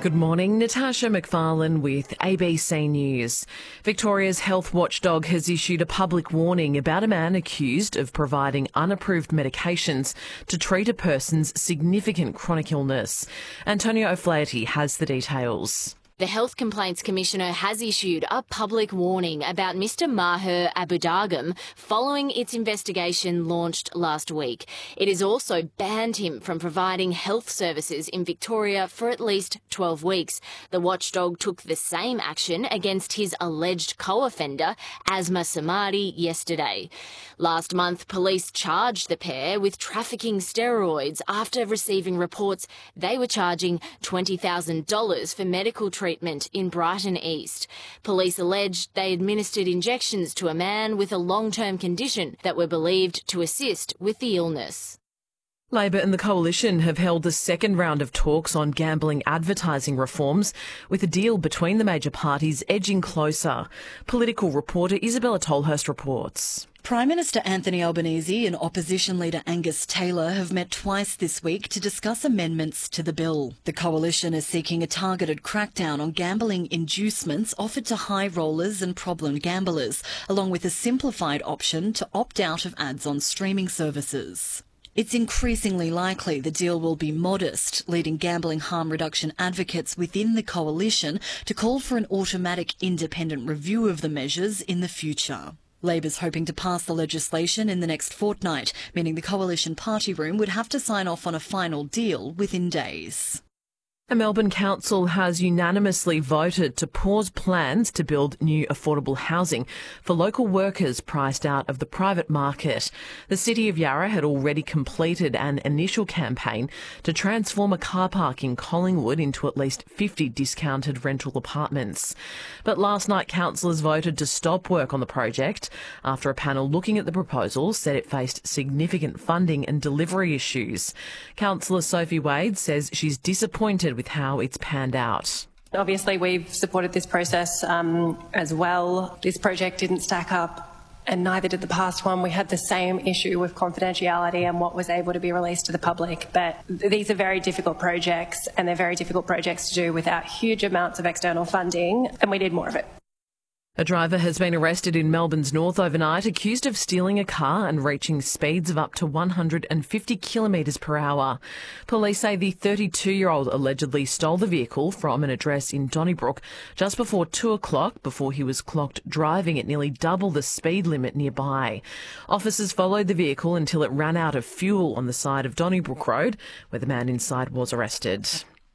Good morning, Natasha McFarlane with ABC News. Victoria's health watchdog has issued a public warning about a man accused of providing unapproved medications to treat a person's significant chronic illness. Antonio O'Flaherty has the details. The Health Complaints Commissioner has issued a public warning about Mr Maher Abudagam following its investigation launched last week. It has also banned him from providing health services in Victoria for at least 12 weeks. The watchdog took the same action against his alleged co-offender, Asma Samadi, yesterday. Last month, police charged the pair with trafficking steroids after receiving reports they were charging $20,000 for medical treatment in Brighton East. Police alleged they administered injections to a man with a long-term condition that were believed to assist with the illness. Labor and the Coalition have held the second round of talks on gambling advertising reforms, with a deal between the major parties edging closer. Political reporter Isabella Tolhurst reports. Prime Minister Anthony Albanese and Opposition Leader Angus Taylor have met twice this week to discuss amendments to the bill. The Coalition is seeking a targeted crackdown on gambling inducements offered to high rollers and problem gamblers, along with a simplified option to opt out of ads on streaming services. It's increasingly likely the deal will be modest, leading gambling harm reduction advocates within the Coalition to call for an automatic independent review of the measures in the future. Labor's hoping to pass the legislation in the next fortnight, meaning the Coalition Party Room would have to sign off on a final deal within days. A Melbourne council has unanimously voted to pause plans to build new affordable housing for local workers priced out of the private market. The City of Yarra had already completed an initial campaign to transform a car park in Collingwood into at least 50 discounted rental apartments. But last night, councillors voted to stop work on the project after a panel looking at the proposal said it faced significant funding and delivery issues. Councillor Sophie Wade says she's disappointed with how it's panned out. Obviously, we've supported this process as well. This project didn't stack up, and neither did the past one. We had the same issue with confidentiality and what was able to be released to the public. But these are very difficult projects, and they're very difficult projects to do without huge amounts of external funding, and we need more of it. A driver has been arrested in Melbourne's north overnight, accused of stealing a car and reaching speeds of up to 150 kilometres per hour. Police say the 32-year-old allegedly stole the vehicle from an address in Donnybrook just before 2 o'clock before he was clocked driving at nearly double the speed limit nearby. Officers followed the vehicle until it ran out of fuel on the side of Donnybrook Road, where the man inside was arrested.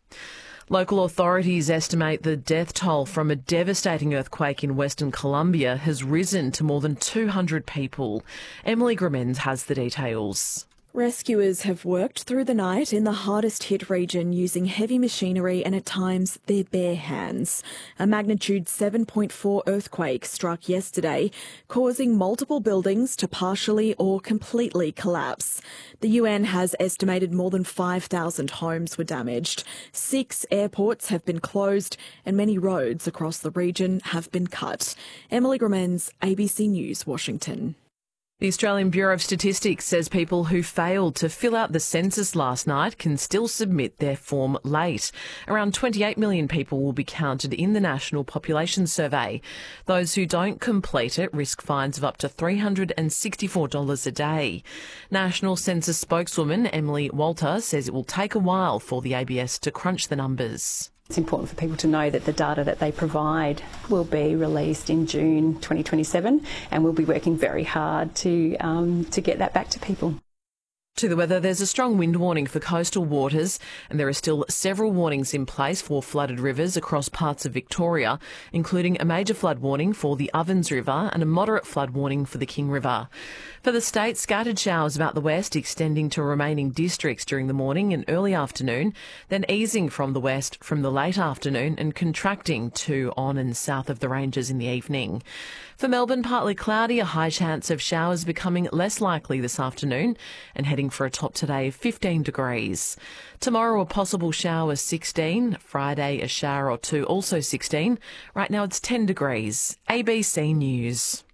Local authorities estimate the death toll from a devastating earthquake in Western Colombia has risen to more than 200 people. Emily Grimmens has the details. Rescuers have worked through the night in the hardest hit region using heavy machinery and at times their bare hands. A magnitude 7.4 earthquake struck yesterday, causing multiple buildings to partially or completely collapse. The UN has estimated more than 5,000 homes were damaged. 6 airports have been closed and many roads across the region have been cut. Emily Grimmens, ABC News, Washington. The Australian Bureau of Statistics says people who failed to fill out the census last night can still submit their form late. Around 28 million people will be counted in the National Population Survey. Those who don't complete it risk fines of up to $364 a day. National Census spokeswoman Emily Walter says it will take a while for the ABS to crunch the numbers. It's important for people to know that the data that they provide will be released in June 2027, and we'll be working very hard to get that back to people. To the weather, there's a strong wind warning for coastal waters, and there are still several warnings in place for flooded rivers across parts of Victoria, including a major flood warning for the Ovens River and a moderate flood warning for the King River. For the state, scattered showers about the west extending to remaining districts during the morning and early afternoon, then easing from the west from the late afternoon and contracting to on and south of the ranges in the evening. For Melbourne, partly cloudy, a high chance of showers becoming less likely this afternoon and heading for a top today of 15 degrees. Tomorrow, a possible shower 16. Friday, a shower or two, also 16. Right now it's 10 degrees. ABC News.